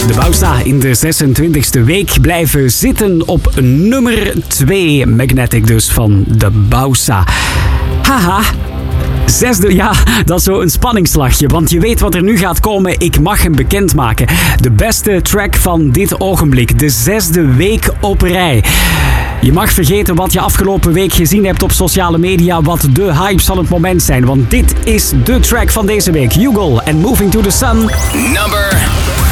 De Bausa in de 26e week blijven zitten op nummer 2. Magnetic dus van De Bausa. Haha. Zesde, ja, dat is zo een spanningsslagje, want je weet wat er nu gaat komen. Ik mag hem bekendmaken. De beste track van dit ogenblik. De 6e week op rij. Je mag vergeten wat je afgelopen week gezien hebt op sociale media, wat de hypes van het moment zijn. Want dit is de track van deze week. Hugo en Moving to the Sun. Number